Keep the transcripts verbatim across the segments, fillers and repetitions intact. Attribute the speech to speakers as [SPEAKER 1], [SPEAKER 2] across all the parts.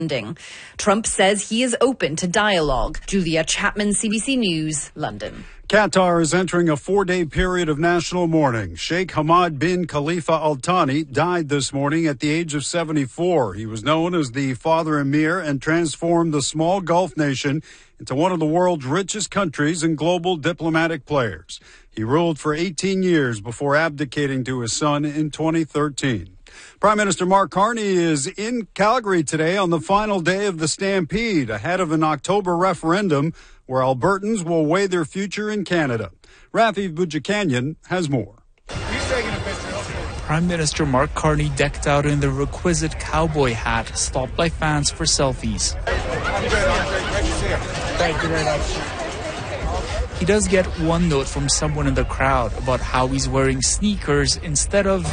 [SPEAKER 1] Trump says he is open to dialogue. Julia Chapman, C B C News, London.
[SPEAKER 2] Qatar is entering a four-day period of national mourning. Sheikh Hamad bin Khalifa Al Thani died this morning at the age of seventy-four. He was known as the Father Emir and transformed the small Gulf nation into one of the world's richest countries and global diplomatic players. He ruled for eighteen years before abdicating to his son in twenty thirteen. Prime Minister Mark Carney is in Calgary today on the final day of the Stampede, ahead of an October referendum where Albertans will weigh their future in Canada. Rafi Boudjikanian has more.
[SPEAKER 3] Prime Minister Mark Carney, decked out in the requisite cowboy hat, stopped by fans for selfies.
[SPEAKER 4] Thank you very much.
[SPEAKER 3] He does get one note from someone in the crowd about how he's wearing sneakers instead of...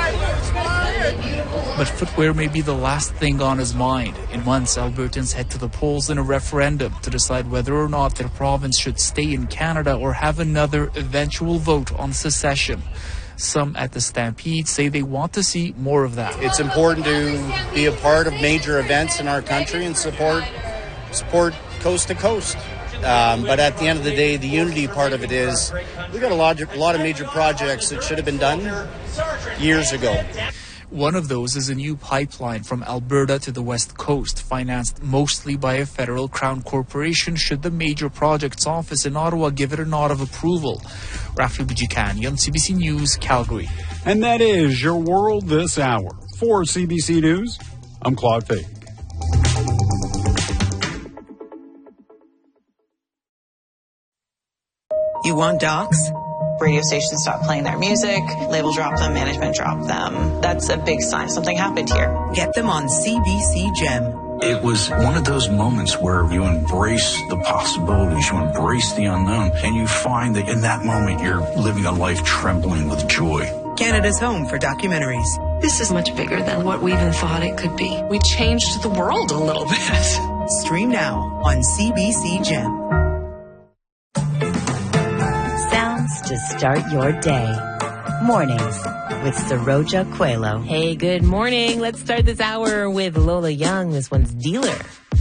[SPEAKER 3] But footwear may be the last thing on his mind. In months, Albertans head to the polls in a referendum to decide whether or not their province should stay in Canada or have another eventual vote on secession. Some at the Stampede say they want to see more of that.
[SPEAKER 5] It's important to be a part of major events in our country and support support coast to coast. Um, but at the end of the day, the unity part of it is we've got a lot, a lot of major projects that should have been done years ago.
[SPEAKER 3] One of those is a new pipeline from Alberta to the West Coast, financed mostly by a federal crown corporation should the Major Projects Office in Ottawa give it a nod of approval. Rafi Boudjikanian, C B C News, Calgary.
[SPEAKER 2] And that is your world this hour. For C B C News, I'm Claude Fake.
[SPEAKER 6] You want docs? Radio stations stop playing their music, label drop them, management drop them. That's a big sign something happened here.
[SPEAKER 7] Get them on C B C Gem.
[SPEAKER 8] It was one of those moments where you embrace the possibilities, you embrace the unknown, and you find that in that moment you're living a life trembling with joy.
[SPEAKER 7] Canada's home for documentaries.
[SPEAKER 9] This is much bigger than what we even thought it could be. We changed the world a little bit.
[SPEAKER 7] Stream now on C B C Gem.
[SPEAKER 10] To start your day. Mornings with Saroja Coelho.
[SPEAKER 11] Hey, good morning. Let's start this hour with Lola Young, this one's Dealer.